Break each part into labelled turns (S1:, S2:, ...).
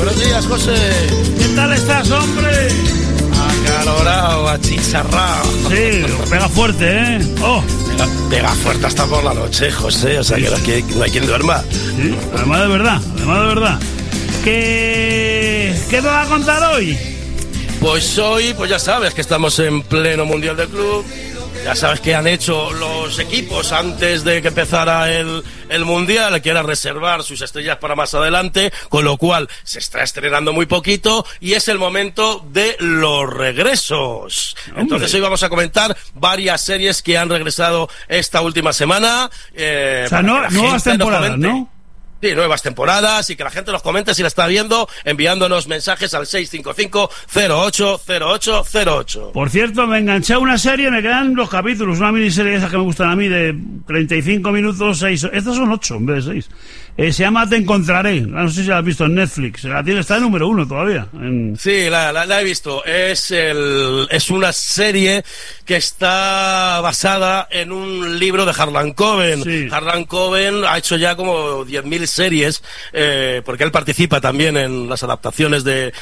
S1: Buenos días, José.
S2: ¿Qué tal estás, hombre?
S1: Acalorado, achicharrado.
S2: Sí, pega fuerte, ¿eh? Oh.
S1: Pega fuerte hasta por la noche, José. O sea, que no hay quien duerma.
S2: Sí, además de verdad. ¿Qué te va a contar hoy?
S1: Pues hoy, pues ya sabes que estamos en pleno Mundial del Club. Ya sabes que han hecho los equipos antes de que empezara el Mundial, que era reservar sus estrellas para más adelante, con lo cual se está estrenando muy poquito y es el momento de los regresos. ¡Hombre! Entonces hoy vamos a comentar varias series que han regresado esta última semana.
S2: O sea, nuevas temporadas, ¿no?
S1: Sí, nuevas temporadas y que la gente nos comente si la está viendo, enviándonos mensajes al 655-080808.
S2: Por cierto, me enganché a una serie, me quedan 2 capítulos, una miniserie esa que me gustan a mí de 35 minutos, 6. Estas son 8 en vez de 6. Se llama Te Encontraré. No sé si la has visto en Netflix. Está en número 1 todavía.
S1: Sí, la he visto. Es una serie que está basada en un libro de Harlan Coben.
S2: Sí.
S1: Harlan Coben ha hecho ya como 10.000 series, porque él participa también en las adaptaciones de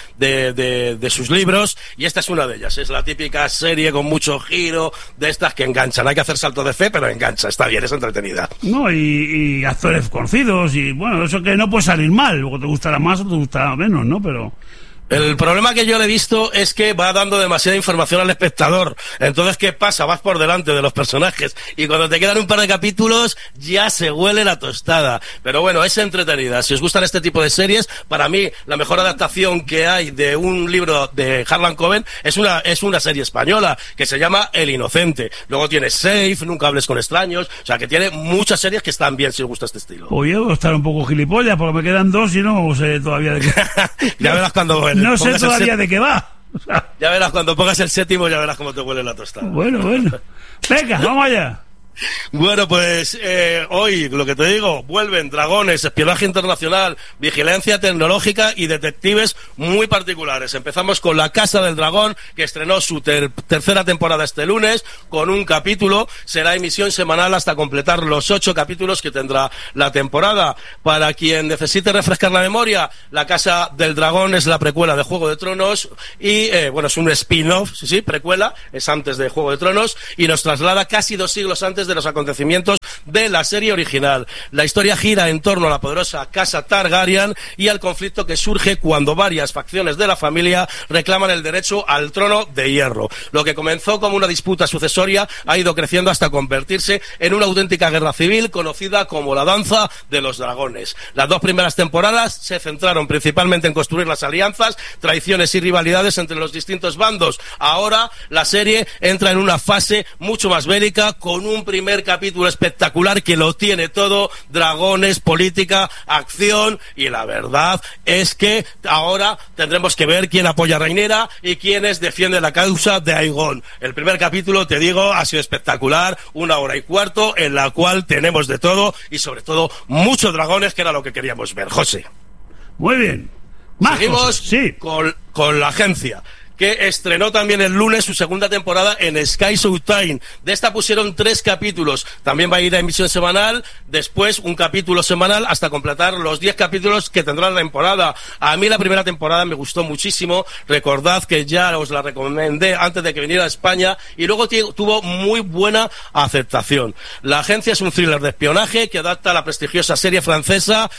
S1: sus libros, y esta es una de ellas. Es la típica serie con mucho giro, de estas que enganchan. Hay que hacer salto de fe, pero engancha. Está bien, es entretenida.
S2: No, y actores conocidos, y bueno, eso que no puede salir mal, luego te gustará más o te gustará menos, ¿no? Pero
S1: el problema que yo le he visto es que va dando demasiada información al espectador. Entonces, ¿qué pasa? Vas por delante de los personajes y cuando te quedan un par de capítulos ya se huele la tostada. Pero bueno, es entretenida. Si os gustan este tipo de series, para mí la mejor adaptación que hay de un libro de Harlan Coben es una serie española que se llama El Inocente. Luego tiene Safe, Nunca hables con extraños. O sea, que tiene muchas series que están bien si os gusta este estilo.
S2: Oye, voy a estar un poco gilipollas porque me quedan 2 y no sé todavía de qué.
S1: Ya verás cuando vuelve.
S2: No sé todavía de qué va.
S1: Ya verás, cuando pongas el 7º, ya verás cómo te huele la tostada.
S2: Bueno. Venga, vamos allá.
S1: Bueno, pues hoy, lo que te digo, vuelven dragones, espionaje internacional, vigilancia tecnológica y detectives muy particulares. Empezamos con La Casa del Dragón, que estrenó su tercera temporada este lunes, con un capítulo. Será emisión semanal hasta completar los 8 capítulos que tendrá la temporada. Para quien necesite refrescar la memoria, La Casa del Dragón es la precuela de Juego de Tronos y, bueno, es un spin-off, sí, precuela, es antes de Juego de Tronos y nos traslada casi 2 siglos antes de los acontecimientos de la serie original. La historia gira en torno a la poderosa casa Targaryen y al conflicto que surge cuando varias facciones de la familia reclaman el derecho al trono de hierro. Lo que comenzó como una disputa sucesoria ha ido creciendo hasta convertirse en una auténtica guerra civil conocida como la Danza de los Dragones. Las 2 primeras temporadas se centraron principalmente en construir las alianzas, traiciones y rivalidades entre los distintos bandos. Ahora la serie entra en una fase mucho más bélica, con un primer capítulo espectacular que lo tiene todo: dragones, política, acción, y la verdad es que ahora tendremos que ver quién apoya a Rhaenyra y quiénes defienden la causa de Aegon. El primer capítulo, te digo, ha sido espectacular, 1 hora y cuarto en la cual tenemos de todo y sobre todo muchos dragones, que era lo que queríamos ver, José.
S2: Muy bien. ¿Más
S1: seguimos
S2: cosas? Sí.
S1: con La Agencia, que estrenó también el lunes su segunda temporada en Sky Showtime. De esta pusieron 3 capítulos. También va a ir a emisión semanal, después un capítulo semanal hasta completar los 10 capítulos que tendrá la temporada. A mí la primera temporada me gustó muchísimo. Recordad que ya os la recomendé antes de que viniera a España y luego tuvo muy buena aceptación. La Agencia es un thriller de espionaje que adapta a la prestigiosa serie francesa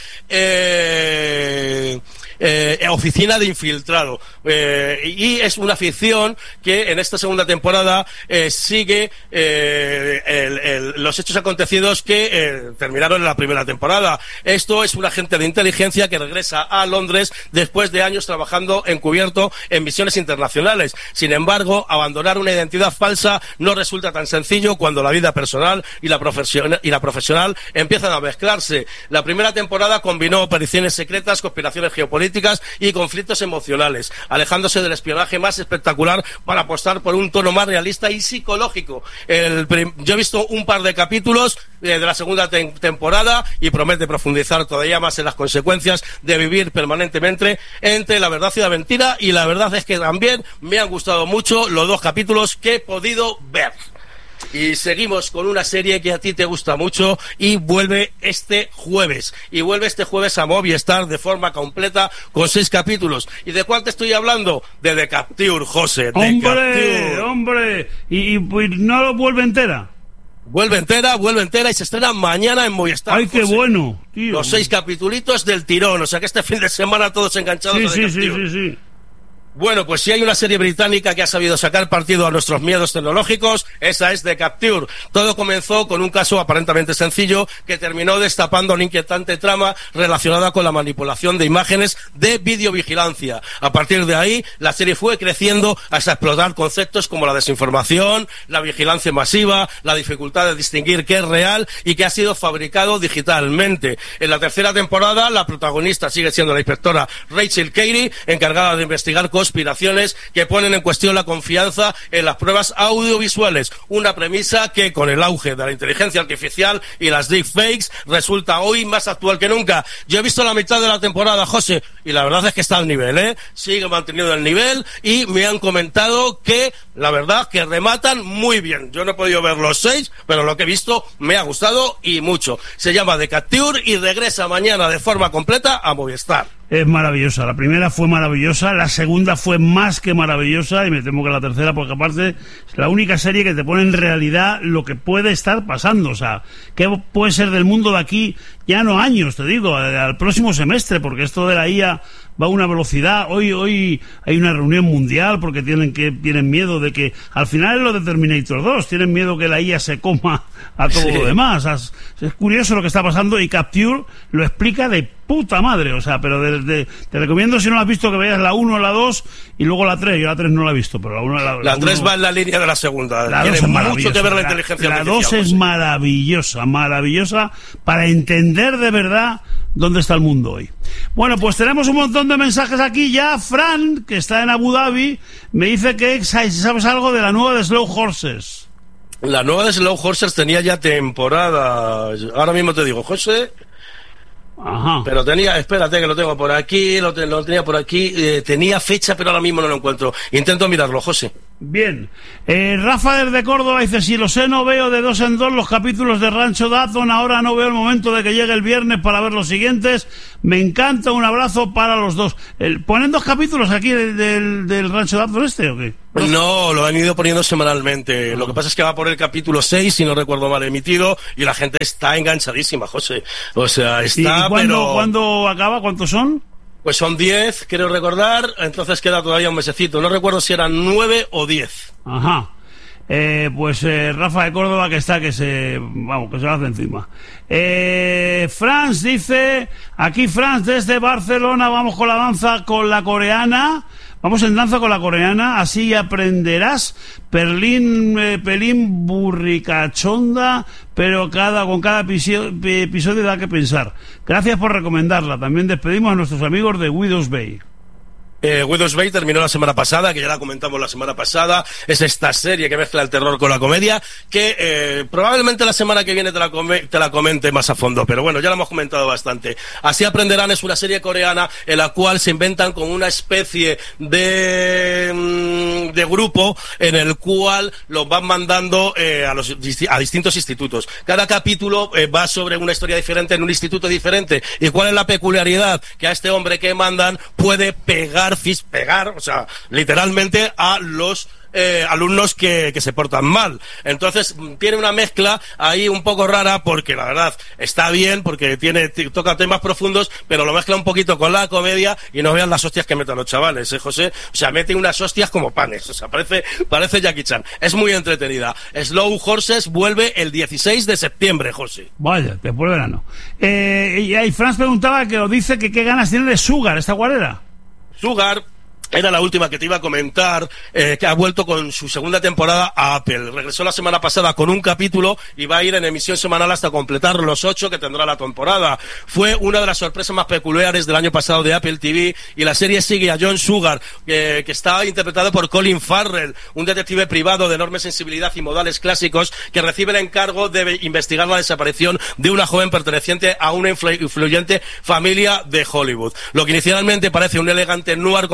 S1: Oficina de Infiltrado, y es una ficción que en esta segunda temporada sigue los hechos acontecidos que terminaron en la primera temporada. Esto es un agente de inteligencia que regresa a Londres después de años trabajando encubierto en misiones internacionales. Sin embargo, abandonar una identidad falsa no resulta tan sencillo cuando la vida personal y la profesional empiezan a mezclarse. La primera temporada combinó operaciones secretas, conspiraciones geopolíticas y conflictos emocionales, alejándose del espionaje más espectacular para apostar por un tono más realista y psicológico. Yo he visto un par de capítulos de la segunda temporada y promete profundizar todavía más en las consecuencias de vivir permanentemente entre la verdad y la mentira, y la verdad es que también me han gustado mucho los 2 capítulos que he podido ver. Y seguimos con una serie que a ti te gusta mucho y vuelve este jueves. Y vuelve este jueves a Movistar de forma completa con 6 capítulos. ¿Y de cuál te estoy hablando? De The Capture, José.
S2: ¡Hombre! ¿Y no lo vuelve entera?
S1: Vuelve entera y se estrena mañana en Movistar.
S2: ¡Ay, qué bueno, tío!
S1: Los 6 capitulitos del tirón, o sea que este fin de semana todos enganchados a The Capture.
S2: Sí.
S1: Bueno, pues si hay una serie británica que ha sabido sacar partido a nuestros miedos tecnológicos, esa es The Capture. Todo comenzó con un caso aparentemente sencillo que terminó destapando una inquietante trama relacionada con la manipulación de imágenes de videovigilancia. A partir de ahí, la serie fue creciendo hasta explotar conceptos como la desinformación, la vigilancia masiva, la dificultad de distinguir qué es real y qué ha sido fabricado digitalmente. En la tercera temporada, la protagonista sigue siendo la inspectora Rachel Carey, encargada de investigar conspiraciones que ponen en cuestión la confianza en las pruebas audiovisuales, una premisa que con el auge de la inteligencia artificial y las deepfakes resulta hoy más actual que nunca. Yo he visto la mitad de la temporada, José, y la verdad es que está al nivel, sigue manteniendo el nivel y me han comentado que la verdad que rematan muy bien. Yo no he podido ver los 6, pero lo que he visto me ha gustado y mucho. Se llama The Capture y regresa mañana de forma completa a Movistar.
S2: Es maravillosa, la primera fue maravillosa, la segunda fue más que maravillosa y me temo que la tercera, porque aparte es la única serie que te pone en realidad lo que puede estar pasando, o sea, qué puede ser del mundo de aquí, ya no años, te digo, al próximo semestre, porque esto de la IA va a una velocidad. Hoy hay una reunión mundial porque tienen miedo de que al final es lo de Terminator 2, tienen miedo que la IA se coma a todo lo demás. Es curioso lo que está pasando y Capture lo explica de puta madre, o sea, pero te recomiendo, si no la has visto, que veas la 1, la 2 y luego la 3. Yo la 3 no la he visto, pero la 1...
S1: La 3 va en la línea de la segunda.
S2: Tiene
S1: mucho que ver la inteligencia artificial.
S2: La 2 es maravillosa para entender de verdad dónde está el mundo hoy. Bueno, pues tenemos un montón de mensajes aquí ya. Fran, que está en Abu Dhabi, me dice que sabes algo de la nueva de Slow Horses.
S1: La nueva de Slow Horses tenía ya temporada. Ahora mismo te digo, José.
S2: Ajá.
S1: Pero espérate que lo tengo por aquí, lo tenía por aquí, tenía fecha, pero ahora mismo no lo encuentro. Intento mirarlo, José.
S2: Bien. Rafa desde Córdoba dice, si lo sé, no veo de 2 en 2 los capítulos de Rancho Dawson, ahora no veo el momento de que llegue el viernes para ver los siguientes. Me encanta, un abrazo para los dos. ¿Ponen 2 capítulos aquí del Rancho Dawson o qué?
S1: No, lo han ido poniendo semanalmente. Lo que pasa es que va por el capítulo 6, si no recuerdo mal, emitido, y la gente está enganchadísima, José. O sea, está...
S2: ¿Y cuándo acaba? ¿Cuántos son?
S1: Pues son 10, quiero recordar, entonces queda todavía un mesecito. No recuerdo si eran 9 o 10.
S2: Ajá. Pues Rafa de Córdoba que se lo hace encima. Franz dice, aquí Franz desde Barcelona, vamos con la danza con la coreana. Vamos en danza con la coreana, así aprenderás. Pelín burricachonda, pero con cada episodio da que pensar. Gracias por recomendarla. También despedimos a nuestros amigos de Widows Bay.
S1: Widows Bay terminó la semana pasada, que ya la comentamos la semana pasada. Es esta serie que mezcla el terror con la comedia, que probablemente la semana que viene te la comente más a fondo, pero bueno, ya la hemos comentado bastante. Así aprenderán, es una serie coreana en la cual se inventan como una especie de grupo en el cual los van mandando a distintos institutos. Cada capítulo va sobre una historia diferente en un instituto diferente. ¿Y cuál es la peculiaridad? Que a este hombre que mandan puede pegar, o sea, literalmente a los alumnos que se portan mal. Entonces tiene una mezcla ahí un poco rara, porque la verdad está bien, porque toca temas profundos, pero lo mezcla un poquito con la comedia, y no vean las hostias que meten los chavales, José. O sea, meten unas hostias como panes, o sea, parece Jackie Chan. Es muy entretenida. Slow Horses vuelve el 16 de septiembre, José.
S2: Vaya, después de verano. Y Franz preguntaba, que dice que qué ganas tiene de Sugar, esta guarera.
S1: Sugar era la última que te iba a comentar, que ha vuelto con su segunda temporada a Apple. Regresó la semana pasada con un capítulo y va a ir en emisión semanal hasta completar los 8 que tendrá la temporada. Fue una de las sorpresas más peculiares del año pasado de Apple TV, y la serie sigue a John Sugar, que está interpretado por Colin Farrell, un detective privado de enorme sensibilidad y modales clásicos, que recibe el encargo de investigar la desaparición de una joven perteneciente a una influyente familia de Hollywood. Lo que inicialmente parece un elegante noir contemporáneo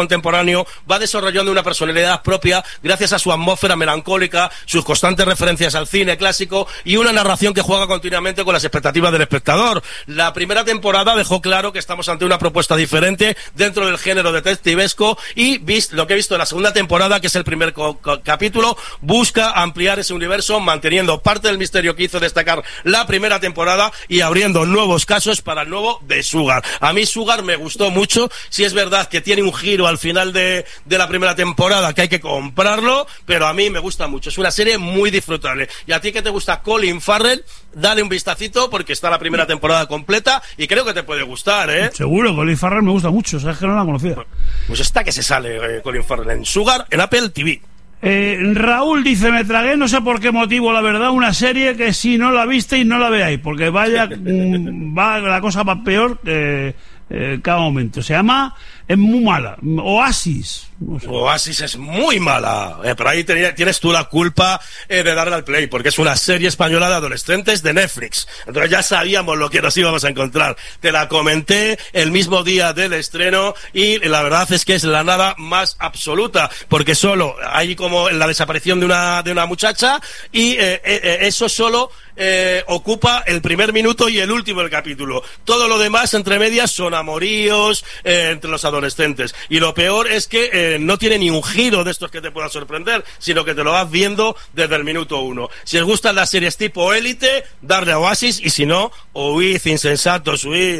S1: contemporáneo, va desarrollando una personalidad propia gracias a su atmósfera melancólica, sus constantes referencias al cine clásico y una narración que juega continuamente con las expectativas del espectador. La primera temporada dejó claro que estamos ante una propuesta diferente dentro del género detectivesco y lo que he visto en la segunda temporada, que es el primer capítulo, busca ampliar ese universo manteniendo parte del misterio que hizo destacar la primera temporada y abriendo nuevos casos para el nuevo de Sugar. A mí Sugar me gustó mucho, si es verdad que tiene un giro al final de la primera temporada que hay que comprarlo, pero a mí me gusta mucho, es una serie muy disfrutable. Y a ti que te gusta Colin Farrell, dale un vistacito porque está la primera temporada completa y creo que te puede gustar, ¿eh?
S2: Seguro, Colin Farrell me gusta mucho, sabes que no la conocía.
S1: Pues está que se sale Colin Farrell en Sugar, en Apple TV.
S2: Raúl dice, me tragué, no sé por qué motivo, la verdad, una serie que si no la visteis no la veáis, porque vaya, va la cosa va peor cada momento. Se llama, es muy mala, Oasis. No sé.
S1: Oasis es muy mala, pero ahí tienes tú la culpa de darle al play, porque es una serie española de adolescentes de Netflix. Entonces ya sabíamos lo que nos íbamos a encontrar. Te la comenté el mismo día del estreno y la verdad es que es la nada más absoluta, porque solo hay como la desaparición de una muchacha y eso solo ocupa el primer minuto y el último del capítulo. Todo lo demás entre medias son amoríos entre los adolescentes, y lo peor es que no tiene ni un giro de estos que te puedan sorprender, sino que te lo vas viendo desde el minuto 1. Si os gustan las series tipo Élite, darle a Oasis, y si no, huid, insensatos, huid.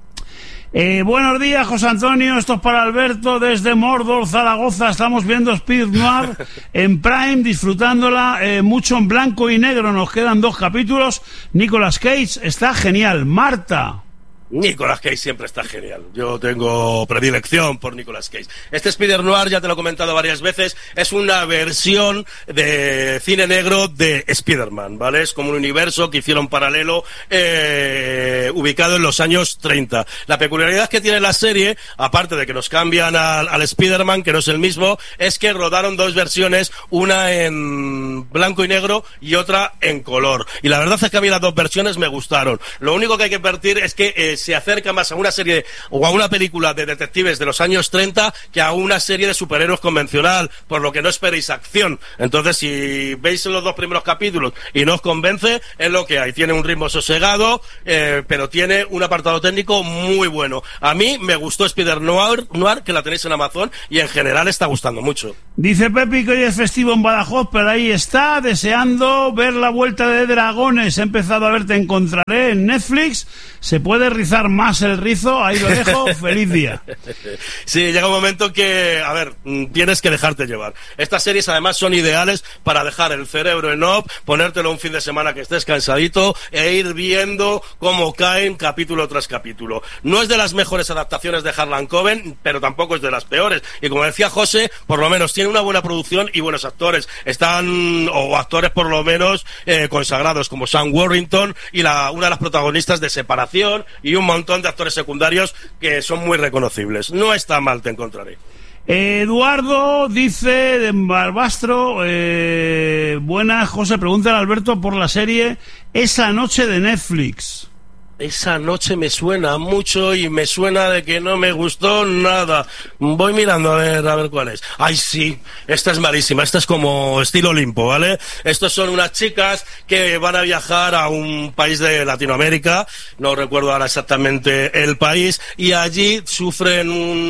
S2: Buenos días, José Antonio, esto es para Alberto desde Mordor, Zaragoza. Estamos viendo Speed Noir en Prime, disfrutándola mucho en blanco y negro. Nos quedan 2 capítulos. Nicolas Cage está genial. Marta.
S1: Nicolas Cage siempre está genial. Yo tengo predilección por Nicolas Cage. Este Spider Noir, ya te lo he comentado varias veces, es una versión de cine negro de Spider-Man, ¿vale? Es como un universo que hicieron paralelo ubicado en los años 30. La peculiaridad que tiene la serie, aparte de que nos cambian al Spider-Man, que no es el mismo, es que rodaron 2 versiones, una en blanco y negro y otra en color. Y la verdad es que a mí las 2 versiones me gustaron. Lo único que hay que advertir es que se acerca más a una serie o a una película de detectives de los años 30 que a una serie de superhéroes convencional, por lo que no esperéis acción. Entonces, si veis los 2 primeros capítulos y no os convence, es lo que hay. Tiene un ritmo sosegado, pero tiene un apartado técnico muy bueno. A mí me gustó Spider Noir, que la tenéis en Amazon, y en general está gustando mucho.
S2: Dice Pepi que hoy es festivo en Badajoz, pero ahí está, deseando ver la vuelta de Dragones. He empezado a ver Te encontraré en Netflix. Se puede rizar más el rizo, ahí lo dejo. Feliz día.
S1: Sí, llega un momento que, a ver, tienes que dejarte llevar. Estas series además son ideales para dejar el cerebro en off, ponértelo un fin de semana que estés cansadito e ir viendo cómo caen capítulo tras capítulo. No es de las mejores adaptaciones de Harlan Coben, pero tampoco es de las peores. Y como decía José, por lo menos tiene una buena producción y buenos actores. Están, o actores por lo menos, consagrados, como Sam Worthington y una de las protagonistas de Separación, y un montón de actores secundarios que son muy reconocibles. No está mal, Te encontraré.
S2: Eduardo dice de Barbastro, buenas, José, pregúntale a Alberto por la serie Esa noche de Netflix.
S1: Esa noche me suena mucho y me suena de que no me gustó nada. Voy mirando a ver cuál es. Ay, sí, esta es malísima. Esta es como estilo Olimpo, ¿vale? Estos son unas chicas que van a viajar a un país de Latinoamérica, no recuerdo ahora exactamente el país, y allí sufren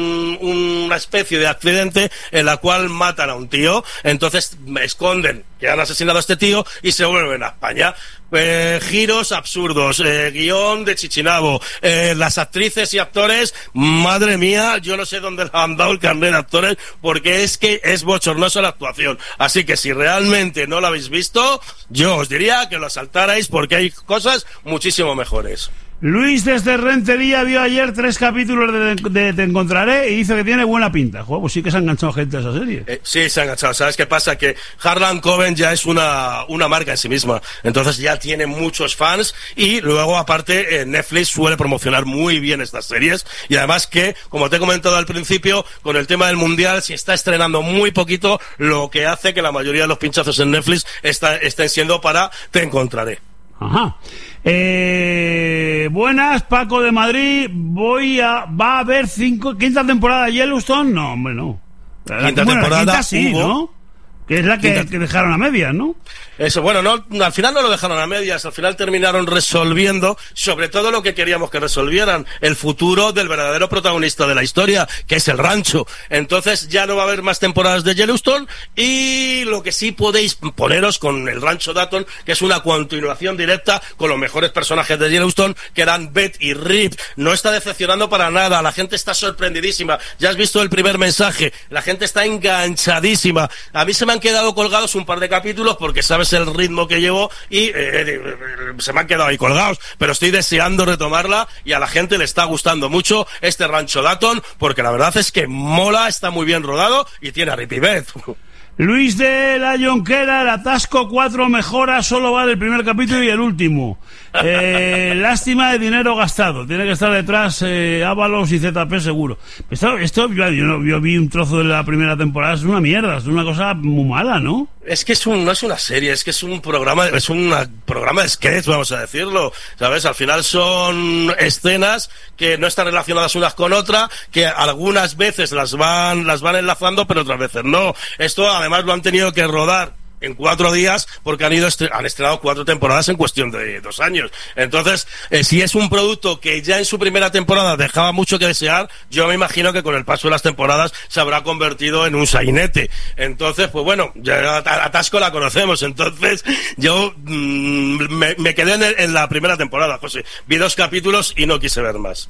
S1: una especie de accidente en la cual matan a un tío. Entonces esconden que han asesinado a este tío y se vuelven a España. Giros absurdos, guión de Chichinabo, las actrices y actores, madre mía, yo no sé dónde le han dado el carnet de actores, porque es que es bochornosa la actuación. Así que si realmente no la habéis visto, yo os diría que lo saltarais, porque hay cosas muchísimo mejores.
S2: Luis desde Rentería vio ayer 3 capítulos de Te encontraré y dice que tiene buena pinta. Joder, pues sí que se ha enganchado gente a esa serie.
S1: Sí, se ha enganchado. ¿Sabes qué pasa? Que Harlan Coben ya es una marca en sí misma. Entonces ya tiene muchos fans, y luego aparte Netflix suele promocionar muy bien estas series, y además que, como te he comentado al principio, con el tema del Mundial se está estrenando muy poquito, lo que hace que la mayoría de los pinchazos en Netflix estén siendo para Te encontraré.
S2: Ajá. Buenas, Paco de Madrid. ¿Va a haber 5ª temporada de Yellowstone? No, hombre, no.
S1: Quinta temporada.
S2: La quinta sí, ¿no? Que es la que dejaron a medias, ¿no?
S1: Eso, bueno, al final no lo dejaron a medias, al final terminaron resolviendo, sobre todo lo que queríamos que resolvieran, el futuro del verdadero protagonista de la historia, que es el rancho. Entonces ya no va a haber más temporadas de Yellowstone, y lo que sí podéis poneros con el rancho Dutton, que es una continuación directa con los mejores personajes de Yellowstone, que eran Beth y Rip. No está decepcionando para nada, la gente está sorprendidísima. Ya has visto el primer mensaje, la gente está enganchadísima. A mí se me han quedado colgados un par de capítulos porque sabes el ritmo que llevo y se me han quedado ahí colgados, pero estoy deseando retomarla y a la gente le está gustando mucho este rancho Dutton, porque la verdad es que mola, está muy bien rodado y tiene a Rip y Beth.
S2: Luis de la Jonquera, el atasco 4 mejora, solo vale el primer capítulo y el último. Lástima de dinero gastado, tiene que estar detrás Ábalos y ZP seguro. Esto yo vi un trozo de la primera temporada, es una mierda, es una cosa muy mala, ¿no?
S1: Es que no es una serie, es que es un programa de sketch, vamos a decirlo, ¿sabes? Al final son escenas que no están relacionadas unas con otras, que algunas veces las van enlazando, pero otras veces no. Esto además lo han tenido que rodar en 4 días porque han estrenado 4 temporadas en cuestión de 2 años. Entonces, si es un producto que ya en su primera temporada dejaba mucho que desear, yo me imagino que con el paso de las temporadas se habrá convertido en un sainete. Entonces, pues bueno, ya Atasco la conocemos. Entonces, yo me quedé en la primera temporada, José. Vi 2 capítulos y no quise ver más.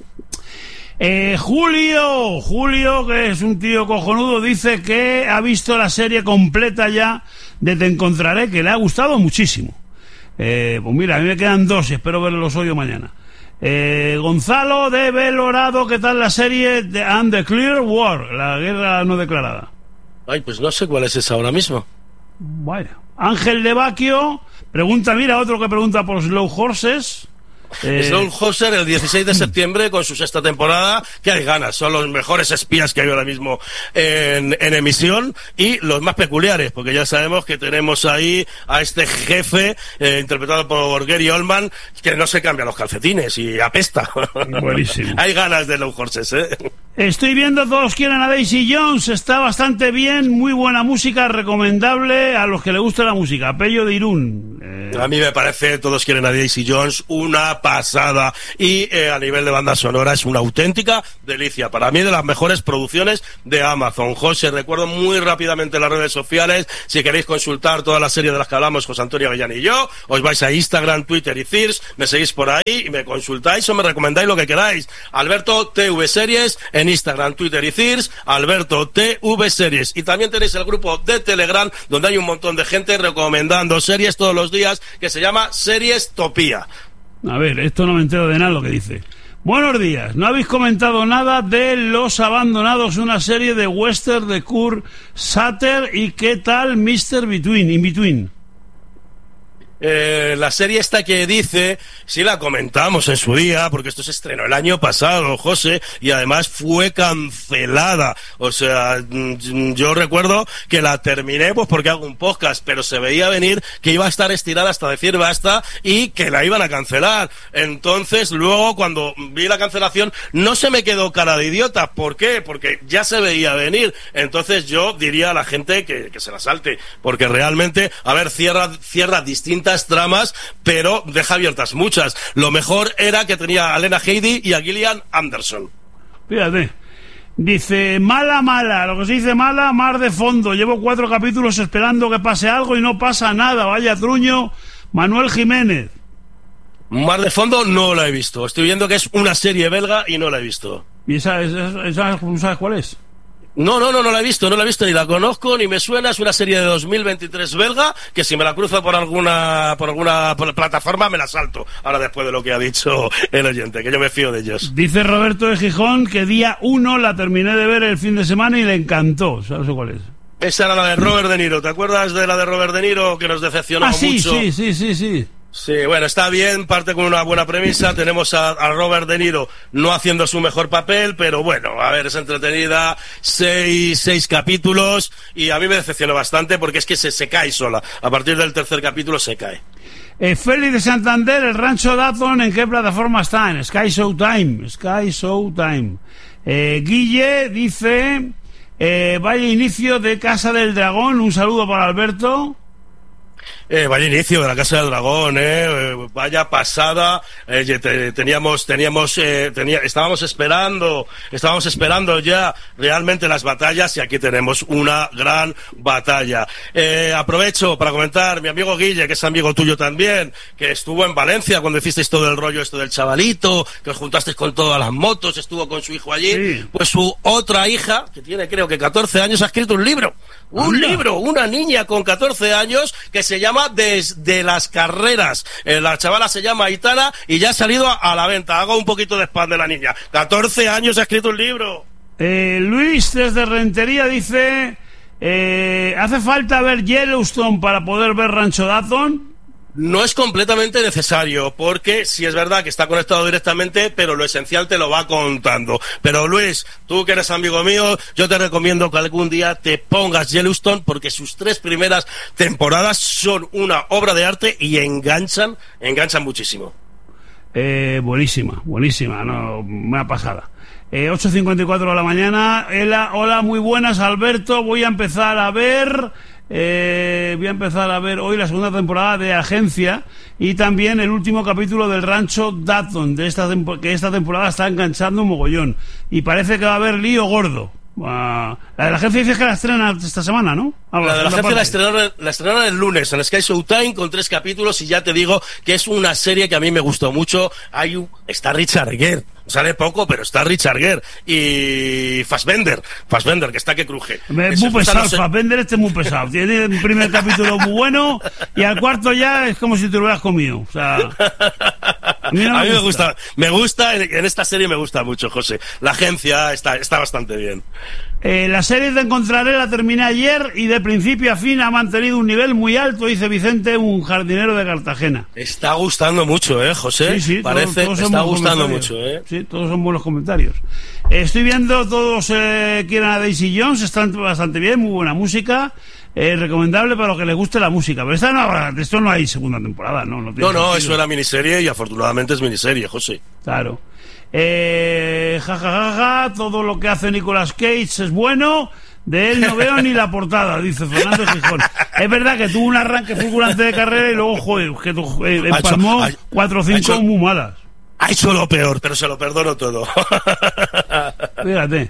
S2: Julio, que es un tío cojonudo, dice que ha visto la serie completa ya de Te Encontraré, que le ha gustado muchísimo. Pues mira, a mí me quedan 2 y espero verlos hoy o mañana. Gonzalo de Belorado, ¿qué tal la serie de And the Clear War, la guerra no declarada?
S1: Ay, pues no sé cuál es esa ahora mismo.
S2: Vaya. Ángel de Baquio pregunta, mira, otro que pregunta por Slow Horses.
S1: Slow Horses el 16 de septiembre con su 6ª temporada, que hay ganas, son los mejores espías que hay ahora mismo en emisión y los más peculiares, porque ya sabemos que tenemos ahí a este jefe interpretado por Gary Oldman, que no se cambia los calcetines y apesta.
S2: Buenísimo.
S1: Hay ganas de Slow Horses,
S2: Estoy viendo Todos quieren a Daisy Jones, está bastante bien, muy buena música, recomendable a los que le gusta la música. Pello de Irún.
S1: A mí me parece Todos quieren a Daisy Jones una pasada y a nivel de banda sonora es una auténtica delicia. Para mí de las mejores producciones de Amazon. José, recuerdo muy rápidamente las redes sociales, si queréis consultar toda la serie de las que hablamos José Antonio Avellán y yo, os vais a Instagram, Twitter y Thirst, me seguís por ahí y me consultáis o me recomendáis lo que queráis. Alberto TV Series en Instagram, Twitter y Thirst, Alberto TV Series. Y también tenéis el grupo de Telegram donde hay un montón de gente recomendando series todos los días, que se llama Series Topía.
S2: A ver, esto no me entero de nada lo que dice. Buenos días, no habéis comentado nada de Los Abandonados, una serie de western de Kurt Sutter, y qué tal Mr. In Between.
S1: La serie esta que dice, sí la comentamos en su día, porque esto se estrenó el año pasado, José, y además fue cancelada. O sea, yo recuerdo que la terminé pues porque hago un podcast, pero se veía venir que iba a estar estirada hasta decir basta y que la iban a cancelar. Entonces, luego cuando vi la cancelación, no se me quedó cara de idiota. ¿Por qué? Porque ya se veía venir. Entonces yo diría a la gente que se la salte, porque realmente, a ver, cierra distintas tramas, pero deja abiertas muchas. Lo mejor era que tenía a Lena Headey y a Gillian Anderson.
S2: Fíjate, dice, mala, lo que se dice mala, mar de fondo. Llevo 4 capítulos esperando que pase algo y no pasa nada. Vaya truño. Manuel Jiménez.
S1: Mar de fondo no la he visto. Estoy viendo que es una serie belga y no la he visto.
S2: ¿Y esa sabes cuál es?
S1: No la he visto, ni la conozco, ni me suena. Es una serie de 2023 belga, que si me la cruzo por alguna plataforma me la salto. Ahora después de lo que ha dicho el oyente, que yo me fío de ellos.
S2: Dice Roberto de Gijón que día 1 la terminé de ver el fin de semana y le encantó. ¿Sabes cuál es?
S1: Esa era la de Robert De Niro. ¿Te acuerdas de la de Robert De Niro que nos decepcionó mucho?
S2: Sí.
S1: Sí, bueno, está bien, parte con una buena premisa. Tenemos a Robert De Niro no haciendo su mejor papel, pero bueno, a ver, es entretenida, 6 capítulos, y a mí me decepcionó bastante porque es que se cae sola. A partir del 3er capítulo se cae.
S2: Félix de Santander, el rancho Dutton, ¿en qué plataforma está? En Sky Showtime. Guille dice Vaya inicio de Casa del Dragón. Un saludo para Alberto.
S1: Vaya inicio de la Casa del Dragón, vaya pasada. Estábamos esperando ya realmente las batallas, y aquí tenemos una gran batalla. Aprovecho para comentar, mi amigo Guille, que es amigo tuyo también, que estuvo en Valencia cuando hicisteis todo el rollo esto del chavalito, que os juntasteis con todas las motos, estuvo con su hijo allí. Sí. Pues su otra hija, que tiene creo que 14 años, ha escrito un libro, una niña con 14 años, que se llama Desde las carreras. La chavala se llama Aitana y ya ha salido a la venta. Hago un poquito de spam de la niña. 14 años ha escrito un libro.
S2: Luis desde Rentería dice, ¿hace falta ver Yellowstone para poder ver Rancho Dawson?
S1: No es completamente necesario, porque sí es verdad que está conectado directamente, pero lo esencial te lo va contando. Pero Luis, tú que eres amigo mío, yo te recomiendo que algún día te pongas Yellowstone, porque sus 3 primeras temporadas son una obra de arte y enganchan muchísimo.
S2: Buenísima, no, una pasada. 8:54 de la mañana. Hola, muy buenas, Alberto. Voy a empezar a ver hoy la segunda temporada de Agencia y también el último capítulo del Rancho Dawson que esta temporada está enganchando un mogollón y parece que va a haber lío gordo. La de la Agencia dice que la estrena esta semana, ¿no?
S1: La de la Agencia la estrenaron el lunes en Sky Showtime con 3 capítulos, y ya te digo que es una serie que a mí me gustó mucho. Está Richard Gere, sale poco, pero está Richard Gere y Fassbender, que está que cruje.
S2: Muy pesado, Fassbender es muy pesado. Tiene un primer capítulo muy bueno y al cuarto ya es como si te lo hubieras comido. O sea, a mí
S1: me gusta, en esta serie me gusta mucho, José. La Agencia está bastante bien.
S2: La serie Te Encontraré la terminé ayer y de principio a fin ha mantenido un nivel muy alto, dice Vicente, un jardinero de Cartagena.
S1: Está gustando mucho, José.
S2: Sí,
S1: parece
S2: todos
S1: está gustando mucho,
S2: Sí, todos son buenos comentarios. Estoy viendo, todos quieren a Daisy Jones, están bastante bien, muy buena música. Recomendable para los que les guste la música, pero esto no hay segunda temporada, ¿no?
S1: No, eso era miniserie y afortunadamente es miniserie, José.
S2: Claro. Todo lo que hace Nicolas Cage es bueno. De él no veo ni la portada, dice Fernando Gijón. Es verdad que tuvo un arranque fulgurante de carrera y luego, empalmó 4 o 5 muy malas.
S1: Ha hecho lo peor, pero se lo perdono todo.
S2: Fíjate.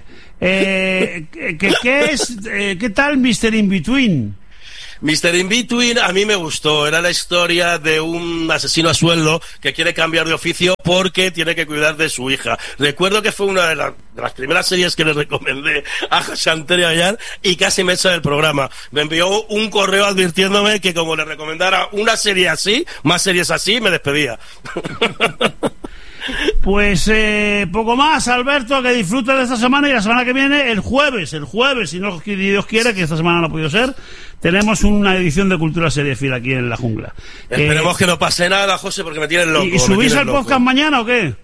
S2: ¿Qué tal Mr. In-Between?
S1: Mr. In-Between a mí me gustó. Era la historia de un asesino a sueldo que quiere cambiar de oficio porque tiene que cuidar de su hija. Recuerdo que fue una de las primeras series que le recomendé a José Antonio Ayar y casi me echa del programa. Me envió un correo advirtiéndome que como le recomendara una serie así, más series así, me despedía.
S2: Pues poco más, Alberto, que disfrutes de esta semana, y la semana que viene, el jueves, si no Dios quiere, que esta semana no ha podido ser, tenemos una edición de Cultura Seriéfila aquí en La Jungla.
S1: Esperemos que no pase nada, José, porque me tienen loco.
S2: ¿Y subís el podcast mañana o qué?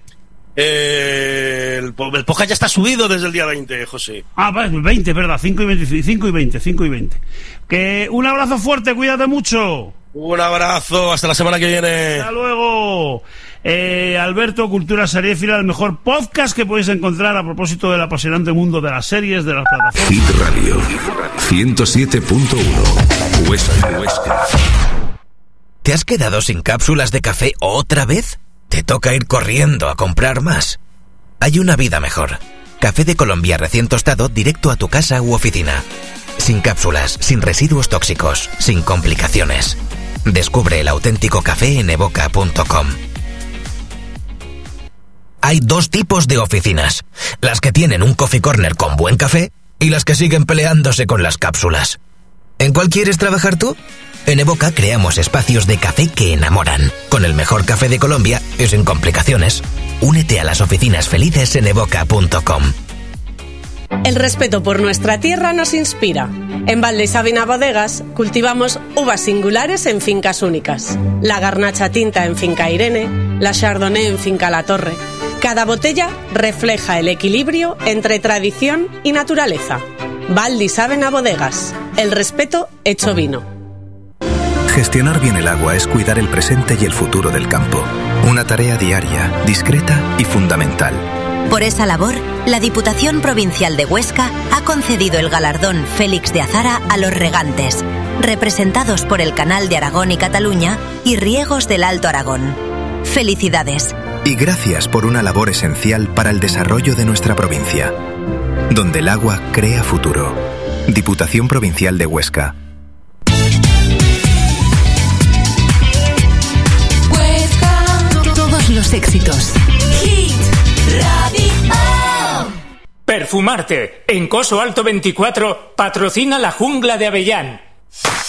S1: El podcast ya está subido desde el día 20, José.
S2: Vale, 20, verdad, 5 y 20. Que un abrazo fuerte, cuídate mucho.
S1: Un abrazo, hasta la semana que viene.
S2: Hasta luego. Alberto, Cultura Seriéfila, el mejor podcast que podéis encontrar a propósito del apasionante mundo de las series, de las plataformas.
S3: Hit Radio 107.1 Huesca.
S4: ¿Te has quedado sin cápsulas de café otra vez? ¿Te toca ir corriendo a comprar más? Hay una vida mejor. Café de Colombia recién tostado directo a tu casa u oficina. Sin cápsulas, sin residuos tóxicos, sin complicaciones. Descubre el auténtico café en evoca.com. Hay 2 tipos de oficinas: las que tienen un coffee corner con buen café y las que siguen peleándose con las cápsulas. ¿En cuál quieres trabajar tú? En Evoca creamos espacios de café que enamoran, con el mejor café de Colombia y sin complicaciones. Únete a las oficinas felices en evoca.com.
S5: El respeto por nuestra tierra nos inspira. En Val de Sabina Bodegas cultivamos uvas singulares en fincas únicas. La Garnacha Tinta en Finca Irene, la Chardonnay en Finca La Torre. Cada botella refleja el equilibrio entre tradición y naturaleza. Val de Sabina Bodegas, el respeto hecho vino.
S6: Gestionar bien el agua es cuidar el presente y el futuro del campo. Una tarea diaria, discreta y fundamental.
S7: Por esa labor, la Diputación Provincial de Huesca ha concedido el galardón Félix de Azara a los regantes, representados por el Canal de Aragón y Cataluña y Riegos del Alto Aragón. ¡Felicidades!
S6: Y gracias por una labor esencial para el desarrollo de nuestra provincia. Donde el agua crea futuro. Diputación Provincial de Huesca.
S8: Huesca. Todos los éxitos. Hit Radio.
S9: Perfumarte. En Coso Alto 24 patrocina la Jungla de Avellán.